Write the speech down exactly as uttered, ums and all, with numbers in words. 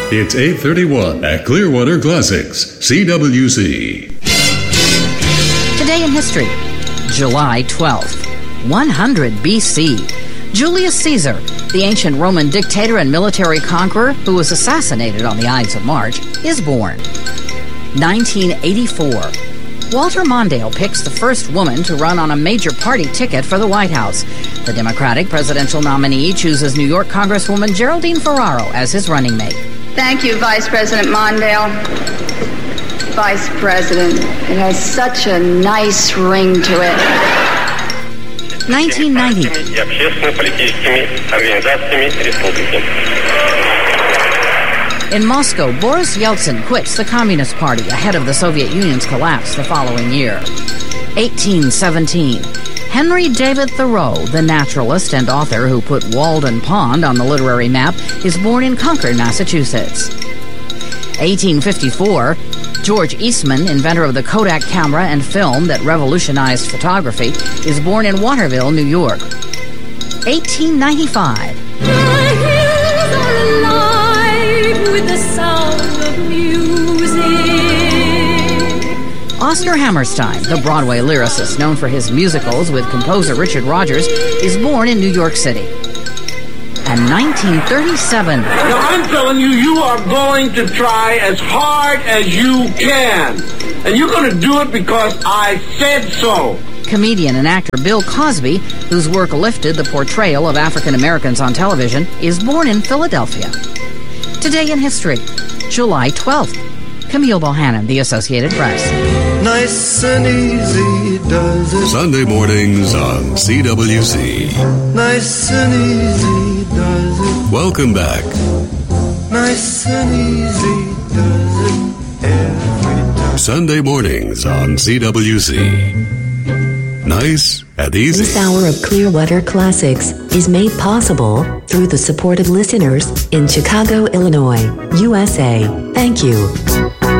It's eight thirty-one at Clearwater Classics, C W C. Today in history, July twelfth, one hundred B C. Julius Caesar, the ancient Roman dictator and military conqueror who was assassinated on the Ides of March, is born. nineteen eighty-four. Walter Mondale picks the first woman to run on a major party ticket for the White House. The Democratic presidential nominee chooses New York Congresswoman Geraldine Ferraro as his running mate. Thank you, Vice President Mondale. Vice President, it has such a nice ring to it. nineteen ninety. In Moscow, Boris Yeltsin quits the Communist Party ahead of the Soviet Union's collapse the following year. eighteen seventeen. Henry David Thoreau, the naturalist and author who put Walden Pond on the literary map, is born in Concord, Massachusetts. eighteen fifty-four. George Eastman, inventor of the Kodak camera and film that revolutionized photography, is born in Waterville, New York. eighteen ninety-five. With the sound of music. Oscar Hammerstein, the Broadway lyricist known for his musicals with composer Richard Rodgers, is born in New York City. And nineteen thirty-seven. Now I'm telling you, you are going to try as hard as you can. And you're going to do it because I said so. Comedian and actor Bill Cosby, whose work lifted the portrayal of African Americans on television, is born in Philadelphia. Today in history, July twelfth. Camille Bohannon, The Associated Press. Nice and easy does it. Sunday mornings on C W C. Nice and easy does it. Welcome back. Nice and easy does it every time. Sunday mornings on C W C. Nice and easy. This hour of Clearwater Classics is made possible through the support of listeners in Chicago, Illinois, U S A. Thank you.